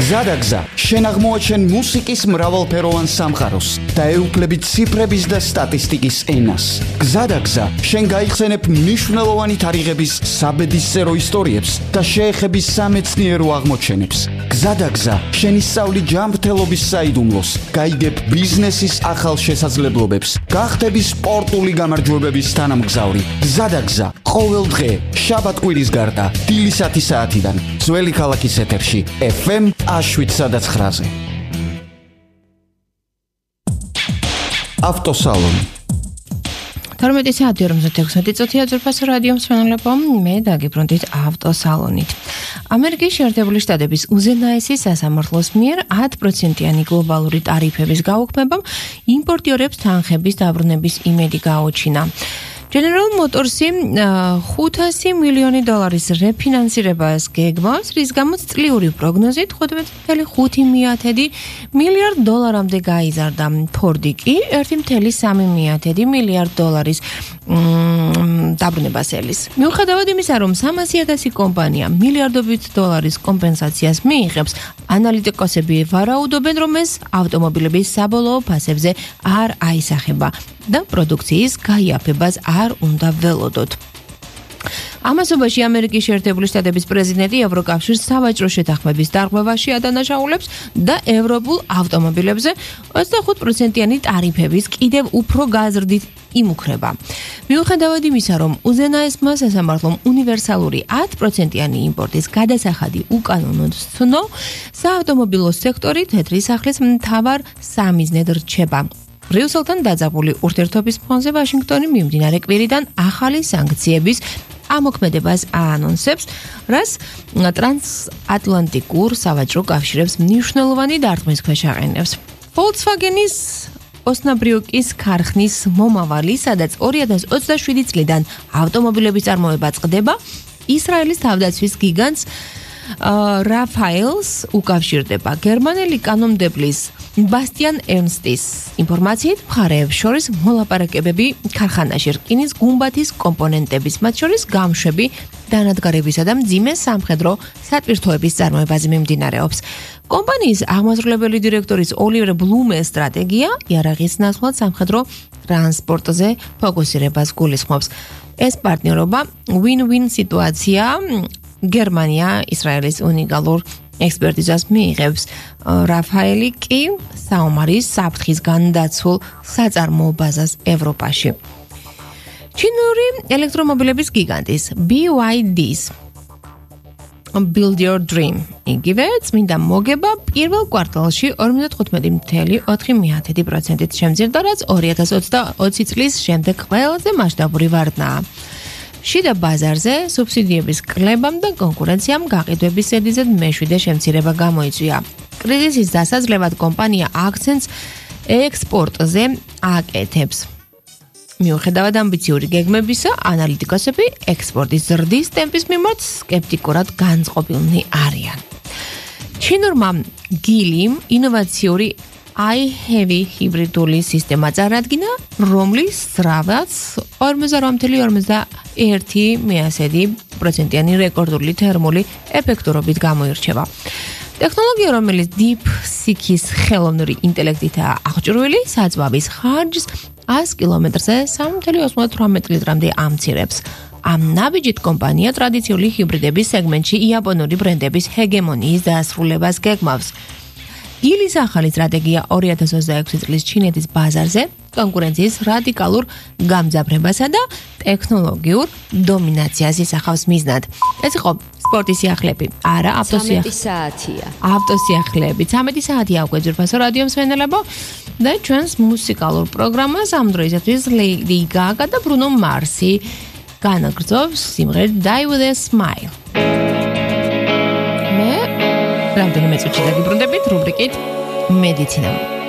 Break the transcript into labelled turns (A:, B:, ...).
A: გზადაგზა, შენ აღმოაჩენ მუსიკის მრავალფეროვან სამყაროს და ეუფლები ციფრების და სტატისტიკის ენას. გზადაგზა, შენ გაიხსენებ მნიშვნელოვანი თარიღების საბედისწერო ისტორიებს და შეეხები სამეცნიერო აღმოჩენებს. გზადაგზა, შენ ისწავლი ჯანმრთელობის საიდუმლოს, გაიგებ ბიზნესის ახალ შესაძლებლობებს, გახდები სპორტული გამარჯვებების თანამგზავრი. გზადაგზა, ყოველ დღე, შაბათ-კვირის გარდა, დილის 10 საათიდან, ძველი ქალაქის ეთერში, FM 7-9-ზე. ავტოსალონი
B: 12 საათი 46 წუთია ძვირფასო რადიო მსმენელებო, მე დაგიბრუნდით ავტოსალონით. ამერიკის შეერთებული შტატების უზენაესი სასამართლოს მიერ 10%-იანი გლობალური ტარიფების გაუქმებამ იმპორტიორებს თანხების დაბრუნების იმედი გაუჩინა. General Motors-ი $500 მილიონი რეფინანსირებას გეგმავს, რის გამოც წლიური პროგნოზით 5.5 მილიარდ გაიზარდა. Ford-ი კი 1.3 მილიარდ დაბრუნებას ელის. მიუხედავად იმისა, რომ 300,000 კომპანია მილიარდობით დოლარის კომპენსაციას მიიღებს, ანალიტიკოსები ვარაუდობენ, რომ ეს ავტომობილების საბოლოო ფასებზე არ აისახება და პროდუქციის გაიაფებას არ უნდა ველოდოთ. ამასობაში ამერიკის შეერთებული შტატების პრეზიდენტი ევროკავშირს სავაჭრო შეთანხმების დარღვევაში ადანაშაულებს და ევროპულ ავტომობილებზე 25%-იანი ტარიფების კიდევ უფრო გაზრდით იმუქრება. მიუხედავად იმისა, რომ უზენაესმა სასამართლომ უნივერსალური 10%-იანი იმპორტის გადასახადი უკანონოდ ცნო, საავტომობილო სექტორი თეთრი სახლის მთავარ სამიზნედ რჩება. ბრიუსელთან დაძაბული ურთიერთობის ფონზე ვაშინგტონი მიმდინარე კვირიდან ახალი სანქციების ამოქმედებას აანონსებს, რაც ტრანსატლანტიკურ სავაჭრო კავშირებს მნიშვნელოვანი დარტყმის ქვეშ აყენებს. Volkswagen-ის ოსნაბრიუკის ქარხნის მომავალი, სადაც 2027 წლიდან ავტომობილების წარმოება წყდება, ისრაელის თავდაცვის გიგანტს Rafales უკავშირდება. გერმანელი კანონმდებლის ბასტიან ერნსტის ინფორმაციით, მხარეებს შორის მოლაპარაკებები ქარხანაში რკინის გუმბათის კომპონენტების, მათ შორის გამშვები, დანადგარებისა და მძიმე სამხედრო სატვირთოების წარმოებაზე მიმდინარეობს. კომპანიის აღმასრულებელი დირექტორის ოლივერ ბლუმეს სტრატეგია იარაღის ნაცვლად სამხედრო ტრანსპორტზე ფოკუსირებას გულისხმობს. ეს პარტნიორობა win-win სიტუაცია გერმანია ისრაელის უნიკალურ ექსპერტიზას მიიღებს. რაფაელი კი საომარის საფრთხის განდაცულ საწარმოო ბაზას ევროპაში. ჩინური ელექტრომობილების გიგანტის BYD-ის Build Your Dream იგივე წმინდა მოგება პირველ კვარტალში 55.4%-ით შემცირდა, რაც 2020 წლის შემდეგ ყველაზე მასშტაბური ვარდნაა. შიდა ბაზარზე სუბსიდიების კლებამ და კონკურენციამ გაყიდვების ზედიზედ მეშვიდე შემცირება გამოიწვია. კრიზისის დასაძლევად კომპანია აქცენტს ექსპორტზე აკეთებს. მიუხედავად ამბიციური გეგმებისა, ანალიტიკოსები ექსპორტის ზრდის ტემპის მიმართ სკეპტიკურად განწყობილნი არიან. ჩინურმა გილიმ ინოვაციური iHeavy ჰიბრიდული სისტემა წარადგინა, რომლის ზრდაც 48.1%-იანი რეკორდული თერმული ეფექტურობით გამოირჩევა. ტექნოლოგია, რომელიც DeepSeek-ის ხელოვნური ინტელექტითაა აღჭურვილი, საწვავის ხარჯს 100 კილომეტრზე 3.98 ლიტრამდე ამცირებს. ამ ნაბიჯით კომპანია ტრადიციული ჰიბრიდების სეგმენტში იაპონური ბრენდების ჰეგემონიის დასრულებას გეგმავს. გილის ახალი სტრატეგია 2026 წლის ჩინეთის ბაზარზე კონკურენციის რადიკალურ გამძაფრებასა და ტექნოლოგიურ დომინაციას ისახავს მიზნად. ეს იყო სპორტის სიახლეები. არა, ავტოსიახლეები. 13 საათია უკვე ძვირფასო რადიო მსმენელებო და ჩვენს მუსიკალურ პროგრამას ამ დროისათვის Lady Gaga და Bruno Mars-ი განაგრძობს სიმღერით Die With A Smile. რამდენიმე წუთში დაგიბრუნდებით რუბრიკით მედიცინა.